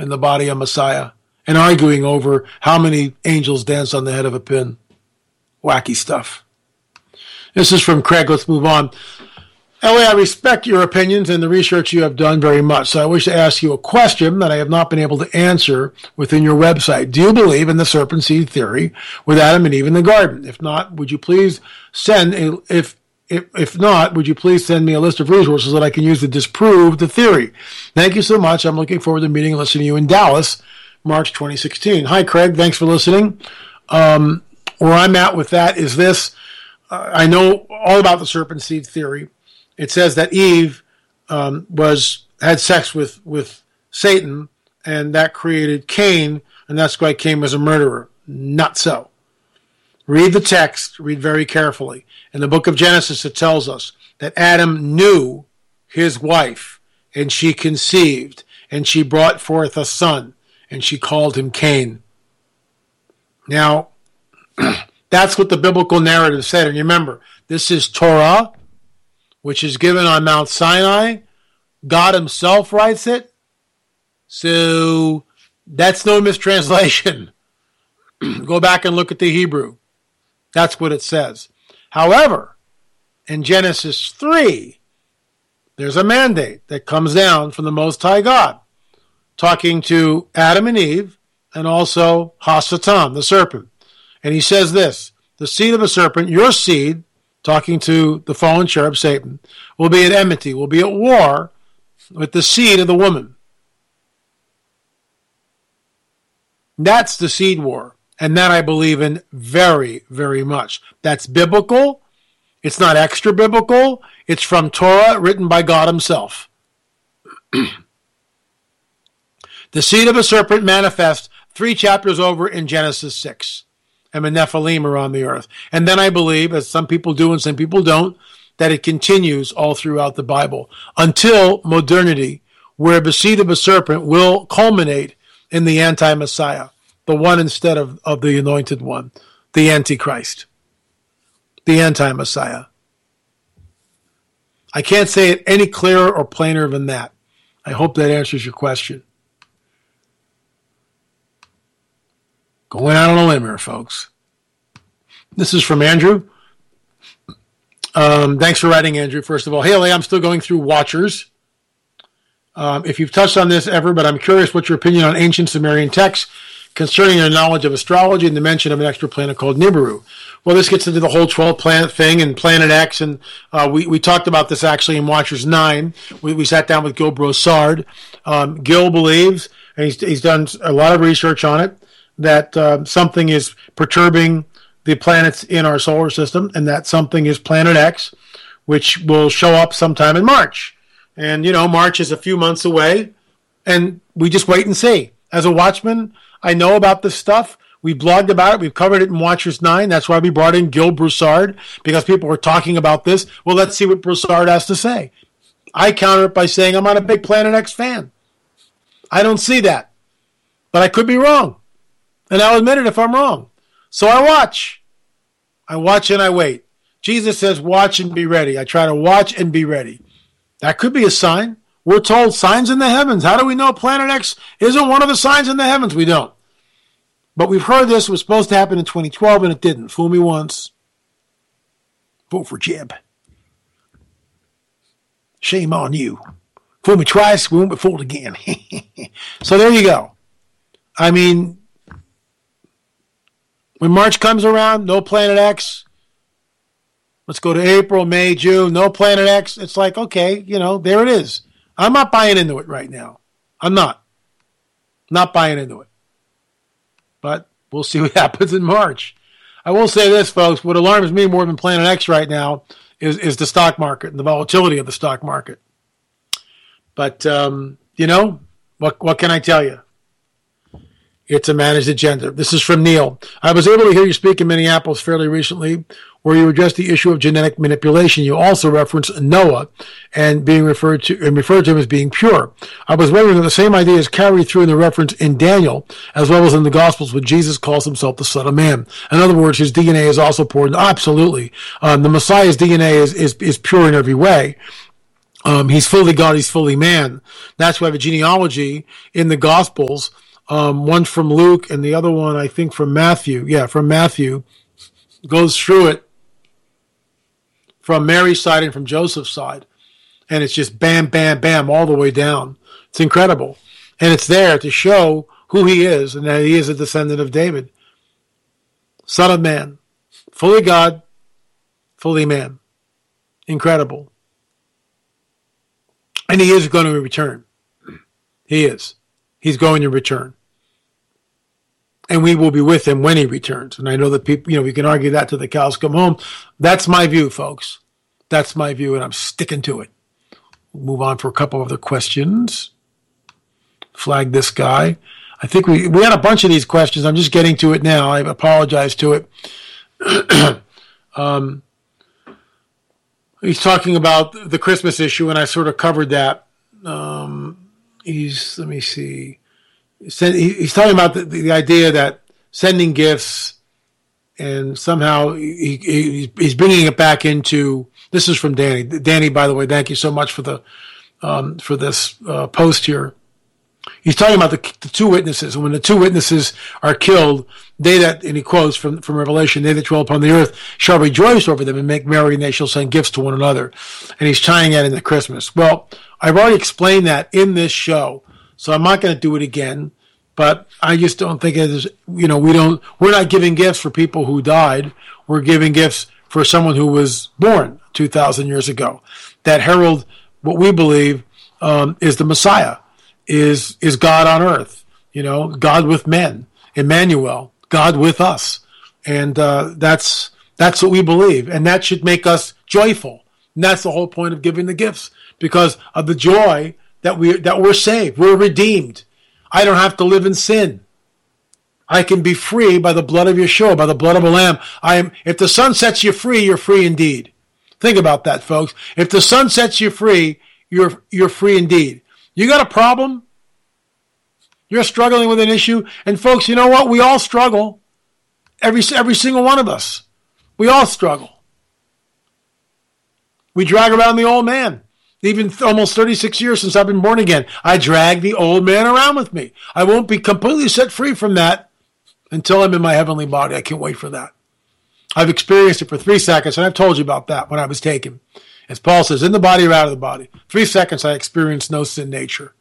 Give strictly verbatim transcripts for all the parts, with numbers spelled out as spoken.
in the body of Messiah and arguing over how many angels dance on the head of a pin. Wacky stuff. This is from Craig. Let's move on. Ellie, I respect your opinions and the research you have done very much, so I wish to ask you a question that I have not been able to answer within your website. Do you believe in the serpent seed theory with Adam and Eve in the garden? If not, would you please send a, if If, if not, would you please send me a list of resources that I can use to disprove the theory? Thank you so much. I'm looking forward to meeting and listening to you in Dallas, March twenty sixteen. Hi, Craig. Thanks for listening. Um, where I'm at with that is this. Uh, I know all about the serpent seed theory. It says that Eve um, was had sex with, with Satan, and that created Cain, and that's why Cain was a murderer. Not so. Read the text, read very carefully. In the book of Genesis, it tells us that Adam knew his wife, and she conceived, and she brought forth a son, and she called him Cain. Now, that's what the biblical narrative said. And remember, this is Torah, which is given on Mount Sinai. God himself writes it. So that's no mistranslation. Go back and look at the Hebrew. That's what it says. However, in Genesis three, there's a mandate that comes down from the Most High God, talking to Adam and Eve, and also Hasatan, the serpent. And he says this, the seed of a serpent, your seed, talking to the fallen cherub, Satan, will be at enmity, will be at war with the seed of the woman. That's the seed war. And that I believe in very, very much. That's biblical. It's not extra biblical. It's from Torah, written by God himself. The seed of a serpent manifests three chapters over in Genesis six. And the Nephilim are on the earth. And then I believe, as some people do and some people don't, that it continues all throughout the Bible until modernity, where the seed of a serpent will culminate in the anti-Messiah. The one instead of, of the anointed one, the Antichrist, the anti-Messiah. I can't say it any clearer or plainer than that. I hope that answers your question. Going out on a limb here, folks. This is from Andrew. Um, thanks for writing, Andrew. First of all, hey, I'm still going through Watchers. Um, if you've touched on this ever, but I'm curious what's your opinion on ancient Sumerian texts concerning your knowledge of astrology and the mention of an extra planet called Nibiru. Well, this gets into the whole twelve planet thing and Planet X, and uh, we, we talked about this actually in Watchers nine. We, we sat down with Gil Broussard. Um, Gil believes, and he's, he's done a lot of research on it, that uh, something is perturbing the planets in our solar system, and that something is Planet X, which will show up sometime in March. And, you know, March is a few months away, and we just wait and see. As a watchman, I know about this stuff. We blogged about it. We've covered it in Watchers nine. That's why we brought in Gil Broussard, because people were talking about this. Well, let's see what Broussard has to say. I counter it by saying I'm not a big Planet X fan. I don't see that. But I could be wrong. And I'll admit it if I'm wrong. So I watch. I watch and I wait. Jesus says, watch and be ready. I try to watch and be ready. That could be a sign. We're told signs in the heavens. How do we know Planet X isn't one of the signs in the heavens? We don't. But we've heard this was supposed to happen in twenty twelve, and it didn't. Fool me once. Vote for Jeb. Shame on you. Fool me twice, we won't be fooled again. So there you go. I mean, when March comes around, no Planet X. Let's go to April, May, June, no Planet X. It's like, okay, you know, there it is. I'm not buying into it right now. I'm not. Not buying into it. But we'll see what happens in March. I will say this, folks. What alarms me more than Planet X right now is, is the stock market and the volatility of the stock market. But, um, you know, what what can I tell you? It's a managed agenda. This is from Neil. I was able to hear you speak in Minneapolis fairly recently, where you addressed the issue of genetic manipulation. You also referenced Noah and being referred to and referred to him as being pure. I was wondering if the same idea is carried through in the reference in Daniel, as well as in the Gospels, when Jesus calls himself the Son of Man. In other words, his D N A is also poured. Absolutely, um, the Messiah's D N A is, is is pure in every way. Um, he's fully God, he's fully man. That's why we have a genealogy in the Gospels, um, one from Luke and the other one, I think, from Matthew. Yeah, from Matthew. Goes through it from Mary's side and from Joseph's side. And it's just bam, bam, bam, all the way down. It's incredible. And it's there to show who he is and that he is a descendant of David. Son of man. Fully God, fully man. Incredible. And he is going to return. He is. He's going to return. And we will be with him when he returns. And I know that people, you know, we can argue that till the cows come home. That's my view, folks. That's my view, and I'm sticking to it. We'll move on for a couple other questions. Flag this guy. I think we, we had a bunch of these questions. I'm just getting to it now. I apologize to it. um, he's talking about the Christmas issue, and I sort of covered that. Um, he's, let me see. He's talking about the, the idea that sending gifts and somehow he, he, he's bringing it back into, this is from Danny. Danny, by the way, thank you so much for the um, for this uh, post here. He's talking about the, the two witnesses. And when the two witnesses are killed, they that, and he quotes from, from Revelation, they that dwell upon the earth shall rejoice over them and make merry, and they shall send gifts to one another. And he's tying that into Christmas. Well, I've already explained that in this show. So I'm not going to do it again, but I just don't think it is, you know, we don't, we're not giving gifts for people who died. We're giving gifts for someone who was born two thousand years ago that herald what we believe um, is the Messiah, is, is God on earth, you know, God with men, Emmanuel, God with us. And uh, that's, that's what we believe. And that should make us joyful. And that's the whole point of giving the gifts, because of the joy that we that we're saved, we're redeemed. I don't have to live in sin. I can be free by the blood of Yeshua, by the blood of a lamb. I am. If the Son sets you free, you're free indeed. Think about that, folks. If the Son sets you free, you're you're free indeed. You got a problem? You're struggling with an issue, and folks, you know what? We all struggle. Every every single one of us. We all struggle. We drag around the old man. Even almost thirty-six years since I've been born again, I drag the old man around with me. I won't be completely set free from that until I'm in my heavenly body. I can't wait for that. I've experienced it for three seconds, and I've told you about that when I was taken. As Paul says, in the body or out of the body. Three seconds, I experienced no sin nature.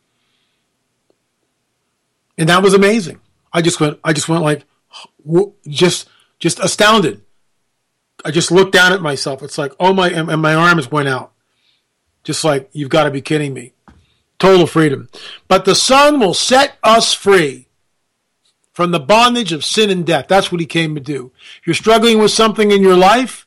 And that was amazing. I just went, I just went like, just, just astounded. I just looked down at myself. It's like, oh my, and my arms went out. Just like, you've got to be kidding me. Total freedom. But the Son will set us free from the bondage of sin and death. That's what he came to do. If you're struggling with something in your life,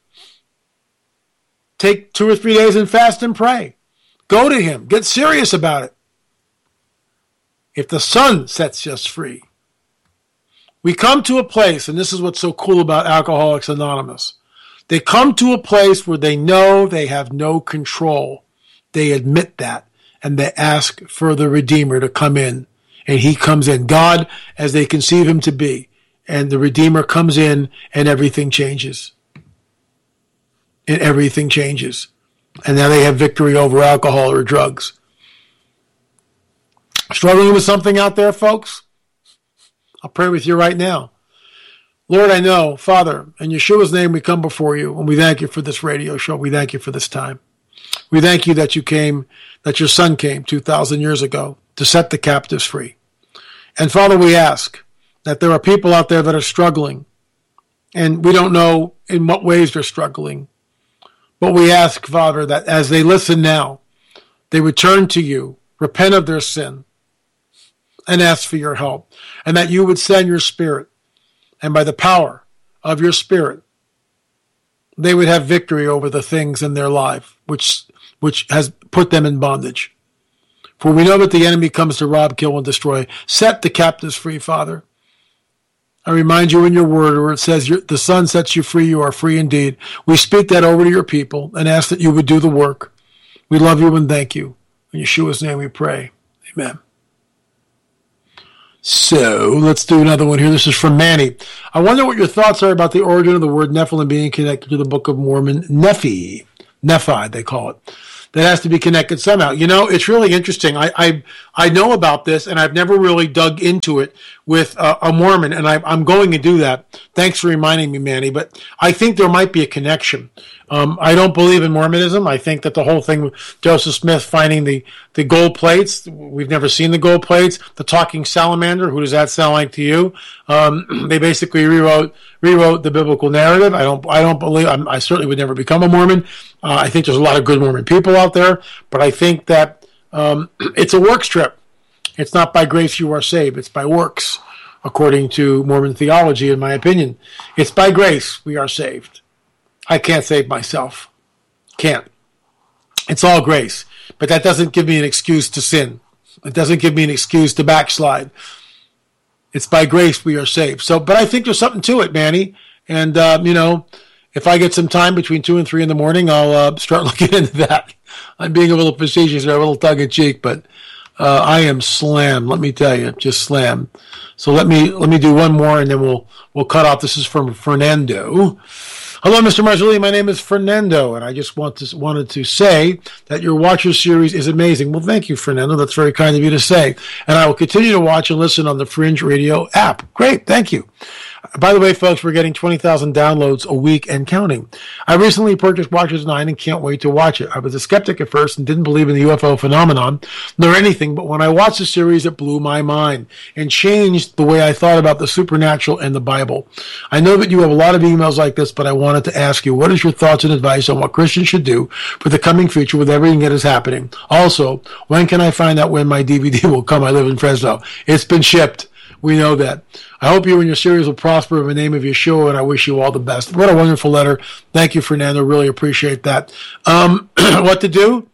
take two or three days and fast and pray. Go to him. Get serious about it. If the Son sets us free, we come to a place, and this is what's so cool about Alcoholics Anonymous. They come to a place where they know they have no control. They admit that, and they ask for the Redeemer to come in, and he comes in. God, as they conceive him to be, and the Redeemer comes in, and everything changes. And everything changes. And now they have victory over alcohol or drugs. Struggling with something out there, folks? I'll pray with you right now. Lord, I know, Father, in Yeshua's name we come before you, and we thank you for this radio show. We thank you for this time. We thank you that you came, that your Son came two thousand years ago to set the captives free. And Father, we ask that there are people out there that are struggling, and we don't know in what ways they're struggling. But we ask, Father, that as they listen now, they return to you, repent of their sin, and ask for your help, and that you would send your Spirit, and by the power of your Spirit, they would have victory over the things in their life which which has put them in bondage. For we know that the enemy comes to rob, kill, and destroy. Set the captives free, Father. I remind you in your word where it says, the Son sets you free, you are free indeed. We speak that over to your people and ask that you would do the work. We love you and thank you. In Yeshua's name we pray. Amen. So let's do another one here. This is from Manny. I wonder what your thoughts are about the origin of the word Nephilim being connected to the Book of Mormon. Nephi. Nephi, they call it. that has to be connected somehow. You know, it's really interesting. I I, I know about this, and I've never really dug into it with uh, a Mormon, and I, I'm going to do that. Thanks for reminding me, Manny. But I think there might be a connection. Um, I don't believe in Mormonism. I think that the whole thing with Joseph Smith finding the, the gold plates, we've never seen the gold plates, the talking salamander, who does that sound like to you? Um, they basically rewrote rewrote the biblical narrative. I don't I don't believe, I'm, I certainly would never become a Mormon. Uh, I think there's a lot of good Mormon people out there, but I think that um, it's a works trip. It's not by grace you are saved. It's by works, according to Mormon theology, in my opinion. It's by grace we are saved. I can't save myself. Can't. It's all grace. But that doesn't give me an excuse to sin. It doesn't give me an excuse to backslide. It's by grace we are saved. So, but I think there's something to it, Manny. And, uh, you know, if I get some time between two and three in the morning, I'll uh, start looking into that. I'm being a little facetious there, a little tongue-in-cheek, but uh, I am slammed, let me tell you, just slammed. So let me let me do one more, and then we'll we'll cut off. This is from Fernando. Hello, Mister Marzulli. My name is Fernando, and I just want to, wanted to say that your Watcher series is amazing. Well, thank you, Fernando. That's very kind of you to say. And I will continue to watch and listen on the Fringe Radio app. Great. Thank you. By the way, folks, we're getting twenty thousand downloads a week and counting. I recently purchased Watchers nine and can't wait to watch it. I was a skeptic at first and didn't believe in the U F O phenomenon nor anything, but when I watched the series, it blew my mind and changed the way I thought about the supernatural and the Bible. I know that you have a lot of emails like this, but I wanted to ask you, what is your thoughts and advice on what Christians should do for the coming future with everything that is happening? Also, when can I find out when my D V D will come? I live in Fresno. It's been shipped. We know that. I hope you and your series will prosper in the name of Yeshua, and I wish you all the best. What a wonderful letter. Thank you, Fernando. Really appreciate that. Um, what to do?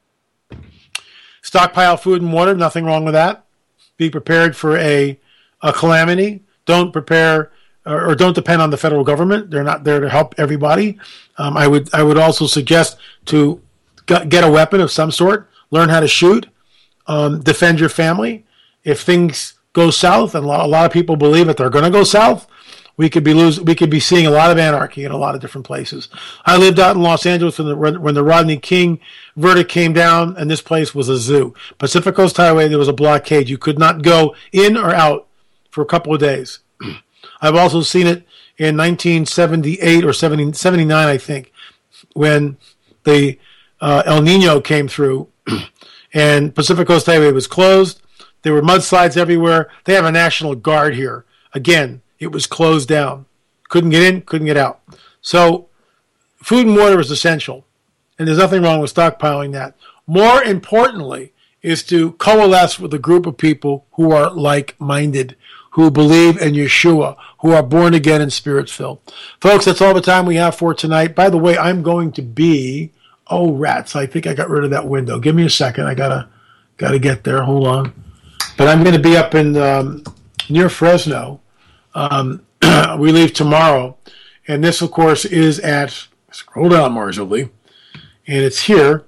Stockpile food and water. Nothing wrong with that. Be prepared for a, a calamity. Don't prepare or, or don't depend on the federal government. They're not there to help everybody. Um, I would I would also suggest to get a weapon of some sort. Learn how to shoot. Um, defend your family. If things go south, and a lot, a lot of people believe that they're going to go south, we could be lose, we could be seeing a lot of anarchy in a lot of different places. I lived out in Los Angeles when the, when the Rodney King verdict came down, and this place was a zoo. Pacific Coast Highway, there was a blockade. You could not go in or out for a couple of days. I've also seen it in nineteen seventy-eight or seventy, seventy-nine, I think, when the uh, El Nino came through, and Pacific Coast Highway was closed. There were mudslides everywhere. They have a National Guard here. Again, it was closed down. Couldn't get in, couldn't get out. So food and water is essential, and there's nothing wrong with stockpiling that. More importantly is to coalesce with a group of people who are like-minded, who believe in Yeshua, who are born again and spirit-filled. Folks, that's all the time we have for tonight. By the way, I'm going to be... Oh, rats, I think I got rid of that window. Give me a second. I gotta, gotta get there. Hold on. But I'm going to be up in um, near Fresno. Um, we leave tomorrow. And this, of course, is at, scroll down, Marzulli, and it's here.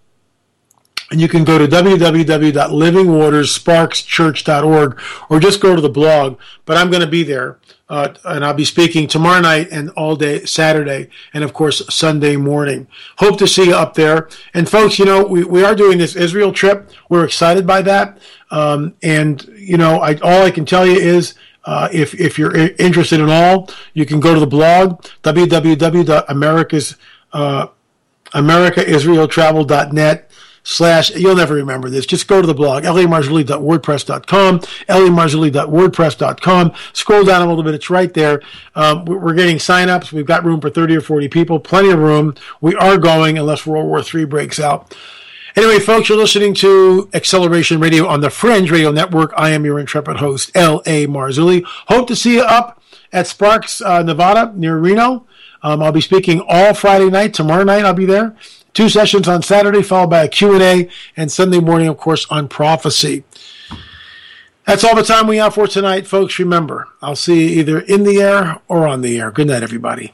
And you can go to w w w dot living waters sparks church dot org or just go to the blog. But I'm going to be there, uh, and I'll be speaking tomorrow night and all day Saturday, and, of course, Sunday morning. Hope to see you up there. And, folks, you know, we, we are doing this Israel trip. We're excited by that. Um, and, you know, I, all I can tell you is uh, if, if you're interested in all, you can go to the blog, w w w dot americas, uh, america israel travel dot net. Slash, you'll never remember this. Just go to the blog, l a marzulli dot wordpress dot com, l a marzulli dot wordpress dot com. Scroll down a little bit. It's right there. Um, we're getting sign-ups. We've got room for thirty or forty people. Plenty of room. We are going unless World War Three breaks out. Anyway, folks, you're listening to Acceleration Radio on the Fringe Radio Network. I am your intrepid host, L A Marzulli. Hope to see you up at Sparks, uh, Nevada, near Reno. Um, I'll be speaking all Friday night. Tomorrow night I'll be there. Two sessions on Saturday, followed by a Q and A, and Sunday morning, of course, on prophecy. That's all the time we have for tonight, folks. Remember, I'll see you either in the air or on the air. Good night, everybody.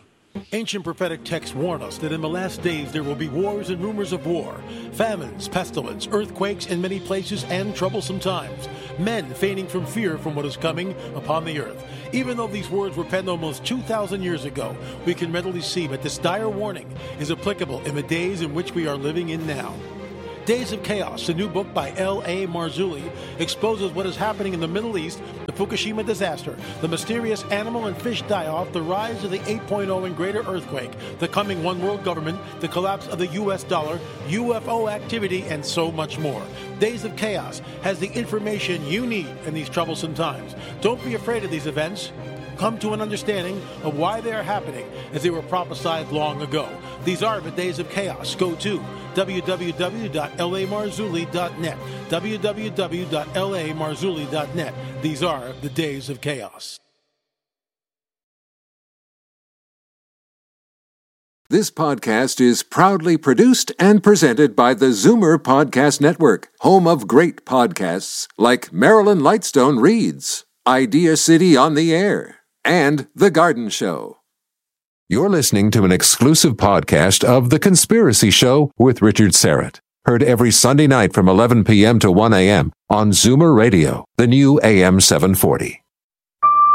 Ancient prophetic texts warn us that in the last days there will be wars and rumors of war, famines, pestilence, earthquakes in many places, and troublesome times, men fainting from fear from what is coming upon the earth. Even though these words were penned almost two thousand years ago, we can readily see that this dire warning is applicable in the days in which we are living in now. Days of Chaos, a new book by L A Marzulli, exposes what is happening in the Middle East, the Fukushima disaster, the mysterious animal and fish die-off, the rise of the eight point oh and greater earthquake, the coming one world government, the collapse of the U S dollar, U F O activity, and so much more. Days of Chaos has the information you need in these troublesome times. Don't be afraid of these events. Come to an understanding of why they are happening as they were prophesied long ago. These are the Days of Chaos. Go to w w w dot l a marzulli dot net. w w w dot l a marzulli dot net. These are the Days of Chaos. This podcast is proudly produced and presented by the Zoomer Podcast Network, home of great podcasts like Marilyn Lightstone Reads, Idea City on the Air, and The Garden Show. You're listening to an exclusive podcast of The Conspiracy Show with Richard Serrett. Heard every Sunday night from eleven p.m. to one a.m. on Zoomer Radio, the new A M seven forty.